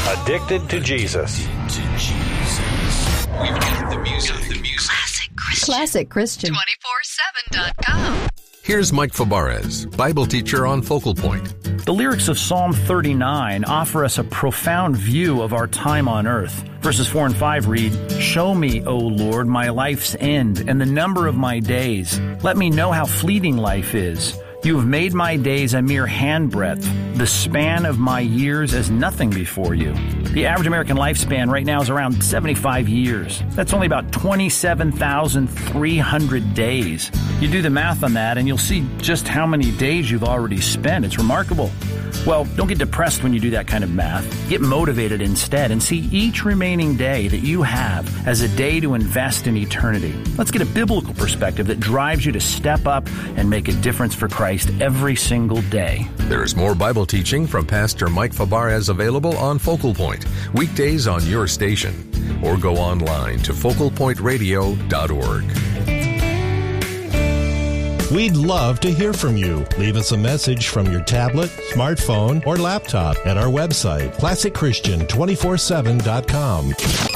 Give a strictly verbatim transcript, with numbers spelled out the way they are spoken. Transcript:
Addicted to Jesus. We've got the music. The music. Classic Christian. Classic Christian. two four seven dot com. Here's Mike Fabarez, Bible teacher on Focal Point. The lyrics of Psalm thirty-nine offer us a profound view of our time on earth. Verses four and five read, "Show me, O Lord, my life's end and the number of my days. Let me know how fleeting life is. You have made my days a mere handbreadth, the span of my years as nothing before you." The average American lifespan right now is around seventy-five years. That's only about twenty-seven thousand three hundred days. You do the math on that and you'll see just how many days you've already spent. It's remarkable. Well, don't get depressed when you do that kind of math. Get motivated instead and see each remaining day that you have as a day to invest in eternity. Let's get a biblical perspective that drives you to step up and make a difference for Christ every single day. There's more Bible teaching from Pastor Mike Fabarez available on Focal Point, weekdays on your station, or go online to focal point radio dot org. We'd love to hear from you. Leave us a message from your tablet, smartphone, or laptop at our website, classic christian two forty-seven dot com.